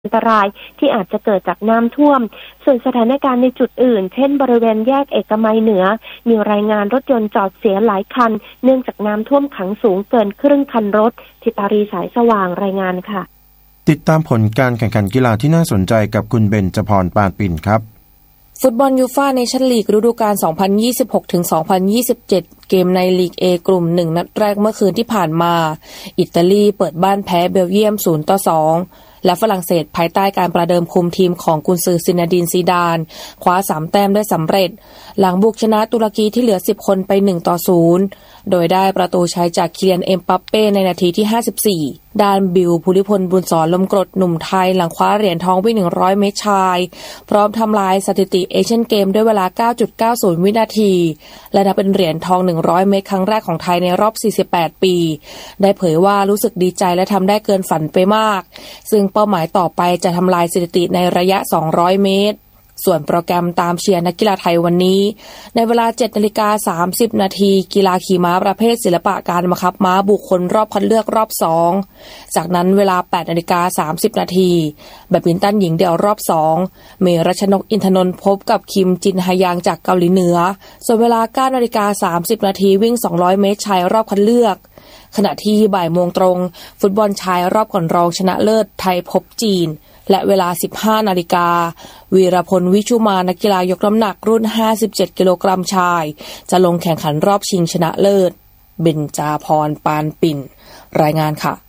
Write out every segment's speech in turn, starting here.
อันตรายที่อาจจะเกิดจากน้ำท่วมส่วนสถานการณ์ในจุดอื่นเช่นบริเวณแยกเอกมัยเหนือมีรายงานรถยนต์จอดเสียหลายคันเนื่องจากน้ำท่วมขังสูงเกินครึ่งคันรถธิตารีสายสว่างรายงานค่ะติดตามผลการแข่งขันกีฬาที่น่าสนใจกับคุณเบญจพร ปานปิ่นครับฟุตบอลยูฟ่าเนชั่นลีกฤดูกาล 2026-2027 เกมในลีก A กลุ่ม 1 นัดแรกเมื่อคืนที่ผ่านมาอิตาลีเปิดบ้านแพ้เบลเยียม 0-2 และฝรั่งเศสภายใต้การประเดิมคุมทีมของกุนซือซินาดีนซีดานคว้า3 แต้มได้สำเร็จหลังบุกชนะตุรกีที่เหลือ10 คนไป 1-0 โดยได้ประตูชัยจากคิเลียน เอ็มบัปเป้ในนาทีที่ 54 ด้านบิล ภูริพล บุญสอนลมกรดหนุ่มไทยหลังคว้าเหรียญทองวิ่ง100 เมตรชายพร้อมทำลายสถิติเอเชียนเกมด้วยเวลา 9.90 วินาทีและนับเป็นเหรียญทอง100 เมตรครั้งแรกของไทยในรอบ48 ปีได้เผยว่ารู้สึกดีใจและทำได้เกินฝันไปมากซึ่งเป้าหมายต่อไปจะทำลายสถิติในระยะ200 เมตรส่วนโปรแกรมตามเชียร์นักกีฬาไทยวันนี้ในเวลา 7:30 นาทีกีฬาขี่ม้าประเภทศิลปะการบังคับม้าบุคคลรอบคัดเลือกรอบ2จากนั้นเวลา 8:30 นาทีแบดมินตันหญิงเดี่ยวรอบ2เมรัชนกอินทนนท์พบกับคิมจินฮยางจากเกาหลีเหนือส่วนเวลา 9:30 นาทีวิ่ง200 เมตรชายรอบคัดเลือกขณะที่บ่ายโมงตรงฟุตบอลชายรอบก่อนรองชนะเลิศไทยพบจีนและเวลา 15 นาฬิกาวีรพลวิชุมานักกีฬายกน้ำหนักรุ่น57 กิโลกรัมชายจะลงแข่งขันรอบชิงชนะเลิศเบญจพร ปานปิ่นรายงานค่ะ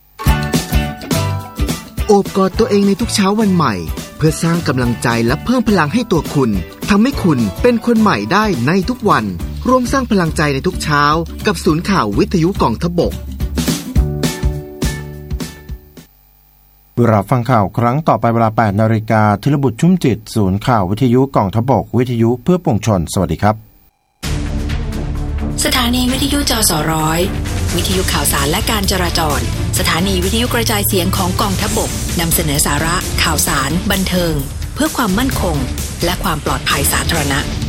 โอบกอดตัวเองในทุกเช้าวันใหม่เพื่อสร้างกำลังใจและเพิ่มพลังให้ตัวคุณทำให้คุณเป็นคนใหม่ได้ในทุกวันร่วมสร้างพลังใจในทุกเช้ากับศูนย์ข่าววิทยุกองทพบกเวลาฟังข่าวครั้งต่อไปเวลา 8 นาฬิกาธีรบุตรชุ่มจิตศูนย์ข่าววิทยุกองทพบกวิทยุเพื่อปวงชนสวัสดีครับสถานีวิทยุจสร้อยวิทยุข่าวสารและการจราจรสถานีวิทยุกระจายเสียงของกองทพบกนำเสนอสาระข่าวสารบันเทิงเพื่อความมั่นคงและความปลอดภัยสาธารณะ